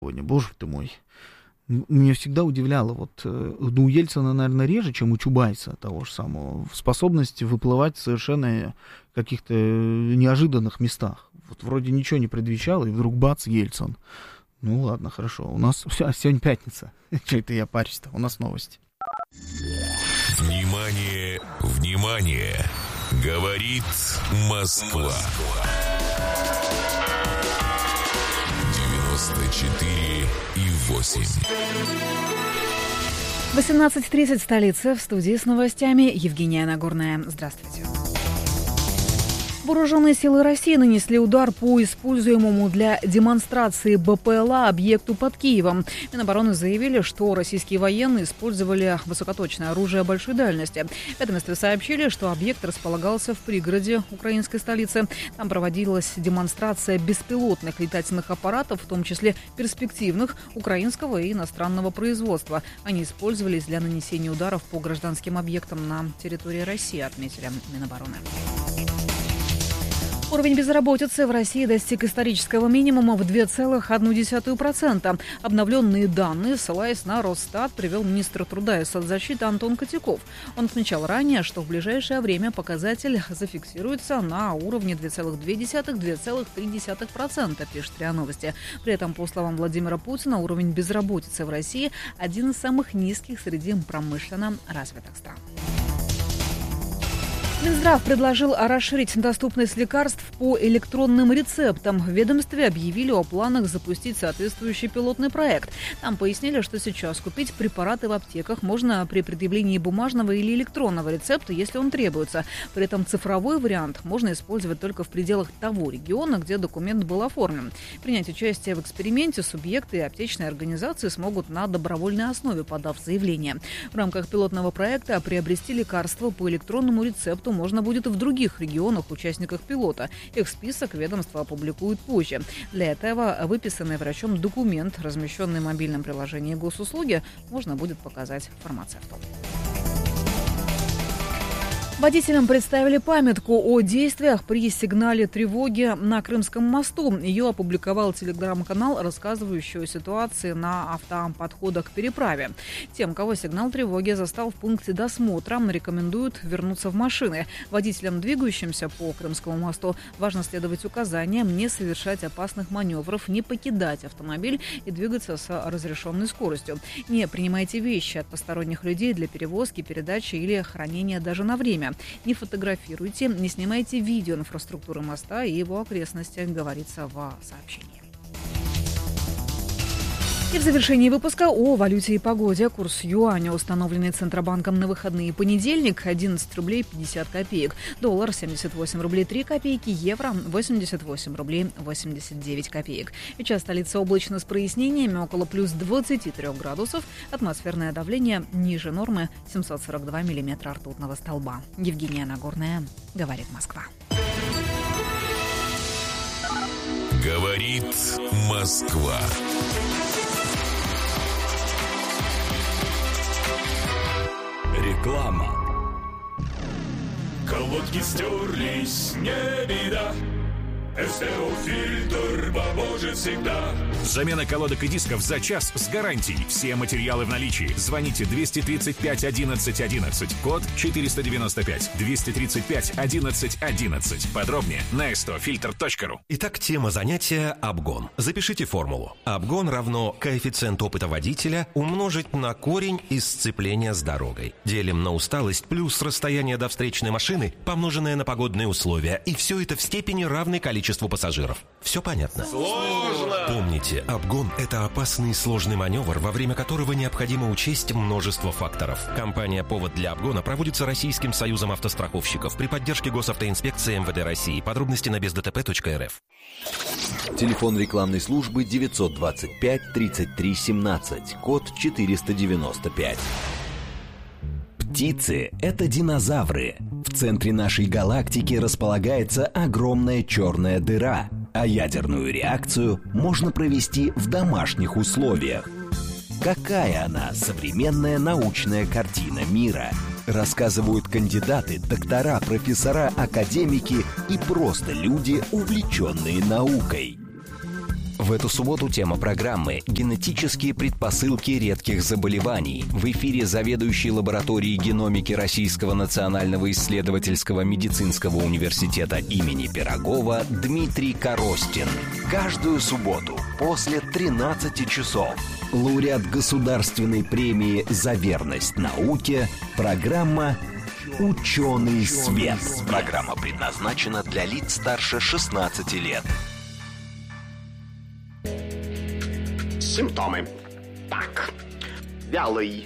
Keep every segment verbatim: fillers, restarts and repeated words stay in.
Боже ты мой. Меня всегда удивляло, вот, ну, у Ельцина, наверное, реже, чем у Чубайса того же самого, способность выплывать в совершенно каких-то неожиданных местах. Вот вроде ничего не предвещало, и вдруг бац, Ельцин. Ну ладно, хорошо, у нас сегодня пятница. Че это я парюсь-то? У нас новости. Внимание, внимание! Говорит Москва. девяносто четыре и восемь. восемнадцать тридцать, столица, в студии с новостями Евгения Нагорная. Здравствуйте. Вооруженные силы России нанесли удар по используемому для демонстрации БПЛА объекту под Киевом. Минобороны заявили, что российские военные использовали высокоточное оружие большой дальности. В ведомстве сообщили, что объект располагался в пригороде украинской столицы. Там проводилась демонстрация беспилотных летательных аппаратов, в том числе перспективных, украинского и иностранного производства. Они использовались для нанесения ударов по гражданским объектам на территории России, отметили Минобороны. Уровень безработицы в России достиг исторического минимума в два целых одна десятая процента. Обновленные данные, ссылаясь на Росстат, привел министр труда и соцзащиты Антон Котяков. Он отмечал ранее, что в ближайшее время показатель зафиксируется на уровне два целых две десятых - два целых три десятых процента, пишет РИА Новости. При этом, по словам Владимира Путина, уровень безработицы в России один из самых низких среди промышленно развитых стран. Минздрав предложил расширить доступность лекарств по электронным рецептам. В ведомстве объявили о планах запустить соответствующий пилотный проект. Там пояснили, что сейчас купить препараты в аптеках можно при предъявлении бумажного или электронного рецепта, если он требуется. При этом цифровой вариант можно использовать только в пределах того региона, где документ был оформлен. Принять участие в эксперименте субъекты и аптечные организации смогут на добровольной основе, подав заявление. В рамках пилотного проекта приобрести лекарства по электронному рецепту можно будет и в других регионах, участниках пилота. Их список ведомство опубликует позже. Для этого выписанный врачом документ, размещенный в мобильном приложении госуслуги, можно будет показать фармацевту. Водителям представили памятку о действиях при сигнале тревоги на Крымском мосту. Ее опубликовал телеграм-канал, рассказывающий о ситуации на автоподходах к переправе. Тем, кого сигнал тревоги застал в пункте досмотра, рекомендуют вернуться в машины. Водителям, двигающимся по Крымскому мосту, важно следовать указаниям, не совершать опасных маневров, не покидать автомобиль и двигаться с разрешенной скоростью. Не принимайте вещи от посторонних людей для перевозки, передачи или хранения даже на время. Не фотографируйте, не снимайте видео инфраструктуры моста и его окрестностях, говорится в сообщении. И в завершении выпуска о валюте и погоде. Курс юаня, установленный Центробанком на выходные понедельник, одиннадцать рублей пятьдесят копеек. Доллар семьдесят восемь рублей три копейки. Евро восемьдесят восемь рублей восемьдесят девять копеек. Сейчас столица облачно с прояснениями, около плюс двадцати трёх градусов. Атмосферное давление ниже нормы семьсот сорок два миллиметра ртутного столба. Евгения Нагорная, говорит Москва. Говорит Москва. Реклама. Колодки стерлись, не беда. СТО-фильтр поможет всегда. Замена колодок и дисков за час с гарантией. Все материалы в наличии. Звоните двести тридцать пять одиннадцать одиннадцать. Код четыреста девяносто пять. двести тридцать пять одиннадцать одиннадцать. Подробнее на эс тэ о фильтр точка ру. Итак, тема занятия – обгон. Запишите формулу. Обгон равно коэффициент опыта водителя умножить на корень из сцепления с дорогой. Делим на усталость плюс расстояние до встречной машины, помноженное на погодные условия. И все это в степени равной количеству пассажиров. Все понятно? Сложно! Помните, обгон – это опасный и сложный маневр, во время которого необходимо учесть множество факторов. Компания «Повод для обгона» проводится Российским союзом автостраховщиков при поддержке Госавтоинспекции эм вэ дэ России. Подробности на без дэ тэ пэ точка эр эф. Телефон рекламной службы девятьсот двадцать пять тридцать три семнадцать, код четыреста девяносто пять. Птицы – это динозавры. В центре нашей галактики располагается огромная черная дыра, а ядерную реакцию можно провести в домашних условиях. Какая она, современная научная картина мира? Рассказывают кандидаты, доктора, профессора, академики и просто люди, увлеченные наукой. В эту субботу тема программы «Генетические предпосылки редких заболеваний». В эфире заведующий лабораторией геномики Российского национального исследовательского медицинского университета имени Пирогова Дмитрий Коростин. Каждую субботу после тринадцати часов лауреат государственной премии «За верность науке» программа «Ученый свет». Программа предназначена для лиц старше шестнадцати лет. Симптомы. Так. Вялый.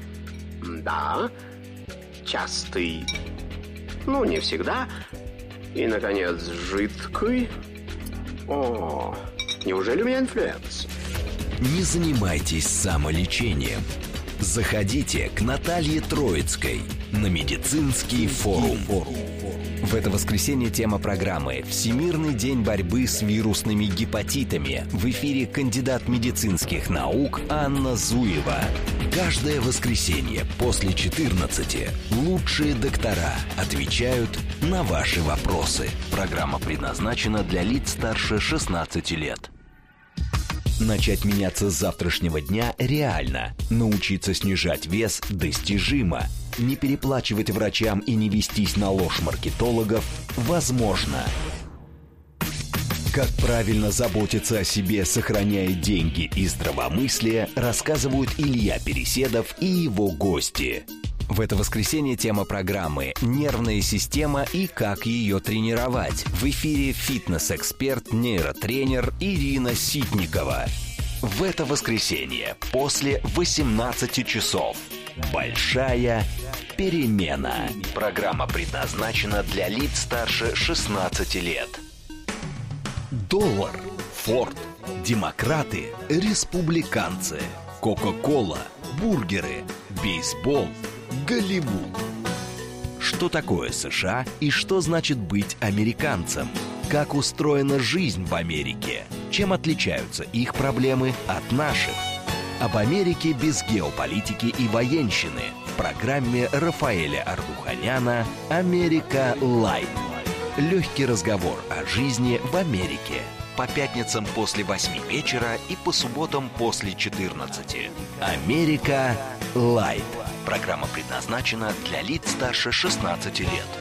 Да. Частый. Ну, не всегда. И, наконец, жидкий. О, неужели у меня инфлюенс? Не занимайтесь самолечением. Заходите к Наталье Троицкой на медицинский форум. В это воскресенье тема программы «Всемирный день борьбы с вирусными гепатитами». В эфире кандидат медицинских наук Анна Зуева. Каждое воскресенье после четырнадцати лучшие доктора отвечают на ваши вопросы. Программа предназначена для лиц старше шестнадцати лет. Начать меняться с завтрашнего дня реально. Научиться снижать вес достижимо. Не переплачивать врачам и не вестись на ложь маркетологов возможно. Как правильно заботиться о себе, сохраняя деньги и здравомыслие, рассказывают Илья Переседов и его гости. В это воскресенье тема программы «Нервная система и как ее тренировать». В эфире фитнес-эксперт, нейротренер Ирина Ситникова. В это воскресенье после восемнадцати часов «Большая перемена». Программа предназначена для лиц старше шестнадцати лет. Доллар, Форд, демократы, республиканцы, Кока-кола, бургеры, бейсбол, Голливуд. Что такое США и что значит быть американцем? Как устроена жизнь в Америке? Чем отличаются их проблемы от наших? Об Америке без геополитики и военщины в программе Рафаэля Ардуханяна «Америка Лайт». Легкий разговор о жизни в Америке. По пятницам после восьми вечера и по субботам после четырнадцати. «Америка Лайт». Программа предназначена для лиц старше шестнадцати лет.